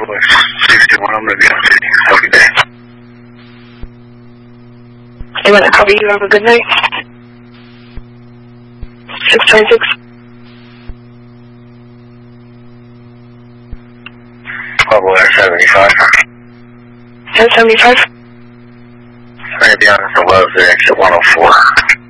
Bravo 61, I'm going to be on city. Have a good day. Amen. How are you? Have a good night. 626. Bravo 75. 1075. I'm going to be on the 11 exit 104.